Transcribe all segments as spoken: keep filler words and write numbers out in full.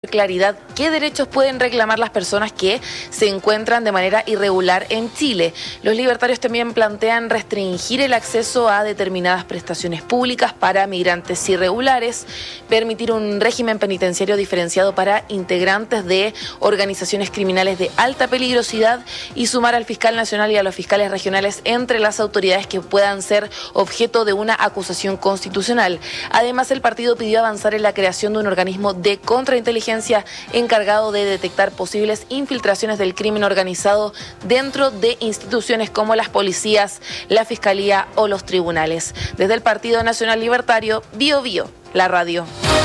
claridad qué derechos pueden reclamar las personas que se encuentran de manera irregular en Chile. Los libertarios también plantean restringir el acceso a determinadas prestaciones públicas para migrantes irregulares, permitir un régimen penitenciario diferenciado para integrantes de organizaciones criminales de alta peligrosidad y sumar al fiscal nacional y a los fiscales regionales entre las autoridades que puedan ser objeto de una acusación constitucional. Además, el partido pidió avanzar en la creación de un organismo de contrainteligencia encargado de detectar posibles infiltraciones del crimen organizado dentro de instituciones como las policías, la fiscalía o los tribunales. Desde el Partido Nacional Libertario, Bio Bio, la radio.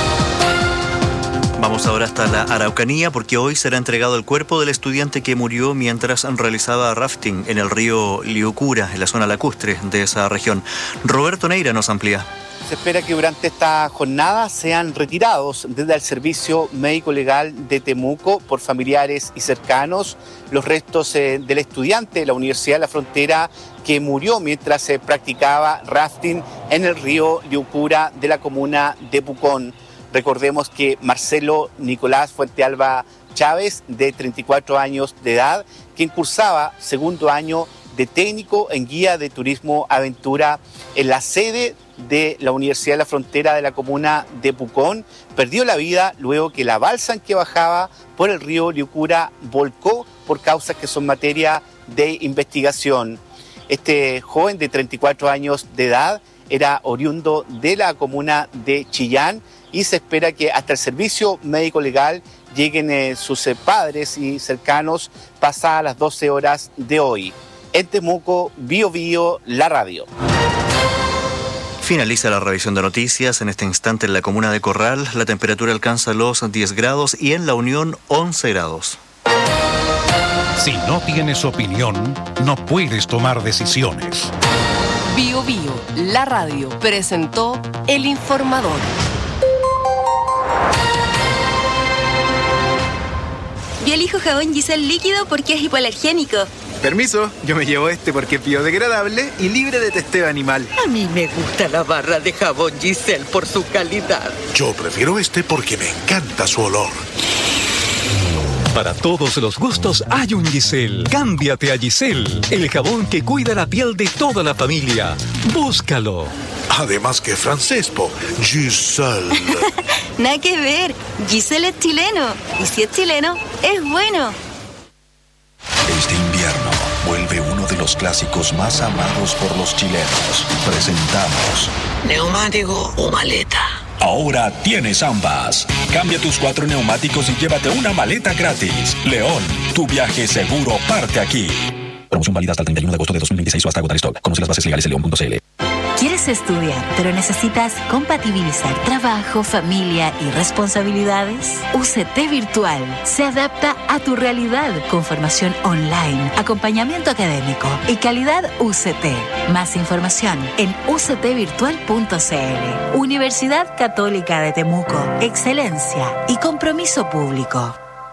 Vamos ahora hasta la Araucanía porque hoy será entregado el cuerpo del estudiante que murió mientras realizaba rafting en el río Liucura, en la zona lacustre de esa región. Roberto Neira nos amplía. Se espera que durante esta jornada sean retirados desde el Servicio Médico Legal de Temuco por familiares y cercanos los restos eh, del estudiante de la Universidad de la Frontera que murió mientras se practicaba rafting en el río Liucura de la comuna de Pucón. Recordemos que Marcelo Nicolás Fuentealba Chávez, de treinta y cuatro años de edad, quien cursaba segundo año de técnico en guía de turismo aventura en la sede de la Universidad de la Frontera de la comuna de Pucón, perdió la vida luego que la balsa en que bajaba por el río Liucura volcó por causas que son materia de investigación. Este joven de treinta y cuatro años de edad era oriundo de la comuna de Chillán y se espera que hasta el servicio médico legal lleguen eh, sus eh, padres y cercanos pasadas las doce horas de hoy. En Temuco, Bio Bio, la radio. Finaliza la revisión de noticias. En este instante en la comuna de Corral la temperatura alcanza los diez grados y en La Unión once grados. Si no tienes opinión, no puedes tomar decisiones. Bio Bio, la radio, presentó El Informador. Yo elijo jabón Giselle líquido porque es hipoalergénico. Permiso, yo me llevo este porque es biodegradable y libre de testeo animal. A mí me gusta la barra de jabón Giselle por su calidad. Yo prefiero este porque me encanta su olor. Para todos los gustos hay un Giselle. Cámbiate a Giselle, el jabón que cuida la piel de toda la familia. Búscalo. Además que francés, po. Giselle. Nada que ver. Giselle es chileno. Y si es chileno, es bueno. Este invierno vuelve uno de los clásicos más amados por los chilenos. Presentamos ¿neumático o maleta? Ahora tienes ambas. Cambia tus cuatro neumáticos y llévate una maleta gratis. León, tu viaje seguro parte aquí. Promoción válida hasta el treinta y uno de agosto de dos mil veintiséis o hasta agotar stock. Conoce las bases legales en león punto c l. ¿Quieres estudiar, pero necesitas compatibilizar trabajo, familia y responsabilidades? U C T Virtual se adapta a tu realidad con formación online, acompañamiento académico y calidad U C T. Más información en u c t virtual punto c l. Universidad Católica de Temuco. Excelencia y compromiso público.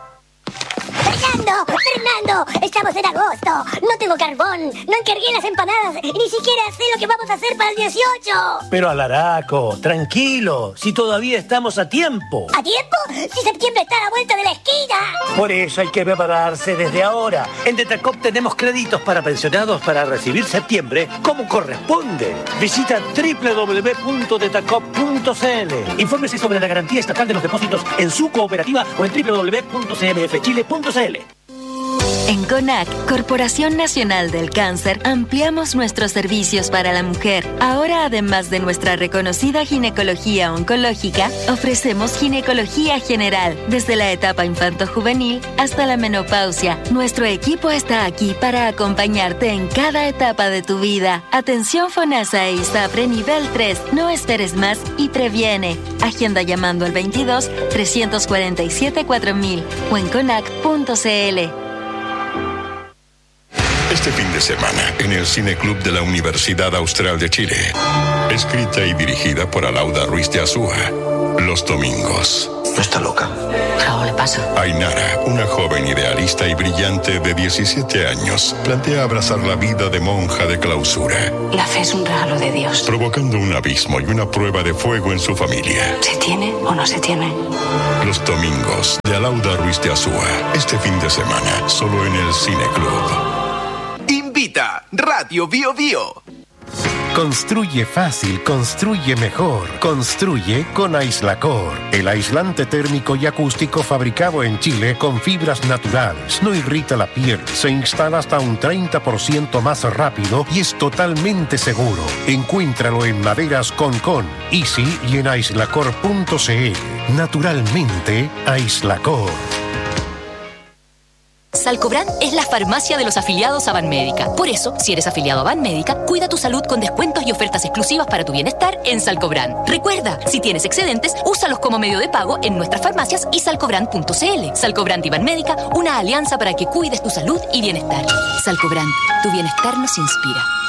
¡Fernando! ¡Fernando! ¡Estamos en agosto! ¡No tengo carbón! ¡No encargué las empanadas! ¡Y ni siquiera sé lo que vamos a hacer para el dieciocho! Pero Alaraco, tranquilo, si todavía estamos a tiempo. ¿A tiempo? ¡Si septiembre está a la vuelta de la esquina! Por eso hay que prepararse desde ahora. En Tetacop tenemos créditos para pensionados para recibir septiembre como corresponde. Visita doble u doble u doble u punto tetacop punto c l. Infórmese sobre la garantía estatal de los depósitos en su cooperativa o en doble u doble u doble u punto c m f chile punto c l. En CONAC, Corporación Nacional del Cáncer, ampliamos nuestros servicios para la mujer. Ahora, además de nuestra reconocida ginecología oncológica, ofrecemos ginecología general, desde la etapa infanto-juvenil hasta la menopausia. Nuestro equipo está aquí para acompañarte en cada etapa de tu vida. Atención FONASA e ISAPRE nivel tres. No esperes más y previene. Agenda llamando al veintidós, trescientos cuarenta y siete, cuatro mil o en conac punto c l. Este fin de semana, en el Cine Club de la Universidad Austral de Chile. Escrita y dirigida por Alauda Ruiz de Azúa. Los domingos. No está loca. Raúl, pasa. Ainara, una joven idealista y brillante de diecisiete años, plantea abrazar la vida de monja de clausura. La fe es un regalo de Dios. Provocando un abismo y una prueba de fuego en su familia. ¿Se tiene o no se tiene? Los domingos de Alauda Ruiz de Azúa. Este fin de semana, solo en el Cine Club. Invita Radio Bio Bio. Construye fácil, construye mejor. Construye con Aislacor, el aislante térmico y acústico fabricado en Chile con fibras naturales. No irrita la piel, se instala hasta un treinta por ciento más rápido y es totalmente seguro. Encuéntralo en Maderas Concon, Easy y en aislacor punto c l. Naturalmente, Aislacor. Salcobrand es la farmacia de los afiliados a Banmédica. Por eso, si eres afiliado a Banmédica, cuida tu salud con descuentos y ofertas exclusivas para tu bienestar en Salcobrand. Recuerda, si tienes excedentes, úsalos como medio de pago en nuestras farmacias y salcobrand punto c l. Salcobrand y Banmédica, una alianza para que cuides tu salud y bienestar. Salcobrand, tu bienestar nos inspira.